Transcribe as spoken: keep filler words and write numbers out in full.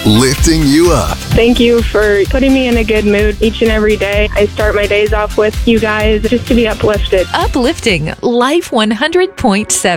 lifting you up. Thank you for putting me in a good mood each and every day. I start my days off with you guys just to be uplifted. Uplifting Life one hundred point seven.